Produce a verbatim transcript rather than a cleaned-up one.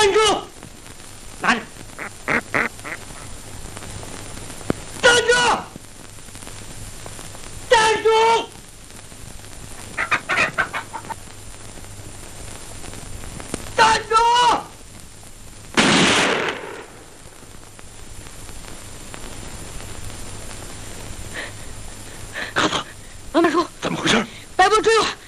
站住！拿着！站住！站住！站住！ 卡子， 王大叔， 怎么回事？ 白波追我，